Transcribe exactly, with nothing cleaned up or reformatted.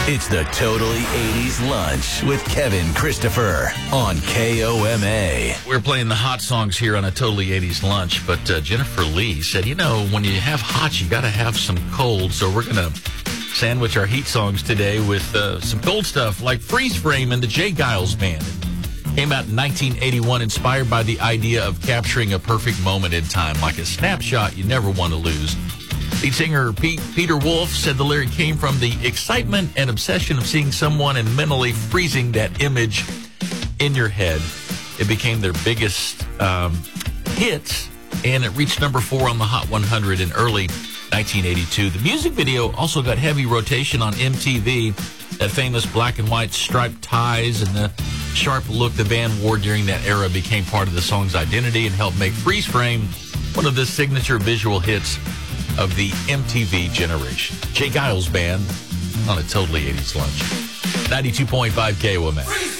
It's the Totally eighties Lunch with Kevin Christopher on K O M A. We're playing the hot songs here on a Totally eighties Lunch, but uh, Jennifer Lee said, you know, when you have hot, you got to have some cold. So we're going to sandwich our heat songs today with uh, some cold stuff like Freeze Frame and the Jay Giles Band. It came out in nineteen eighty-one, inspired by the idea of capturing a perfect moment in time, like a snapshot you never want to lose. Lead singer Pete, Peter Wolf said the lyric came from the excitement and obsession of seeing someone and mentally freezing that image in your head. It became their biggest um, hit, and it reached number four on the Hot one hundred in early nineteen eighty-two. The music video also got heavy rotation on M T V. That famous black and white striped ties and the sharp look the band wore during that era became part of the song's identity and helped make Freeze Frame one of the signature visual hits of the M T V generation. Jay Giles Band on a Totally eighties Lunch. ninety-two point five K O M A.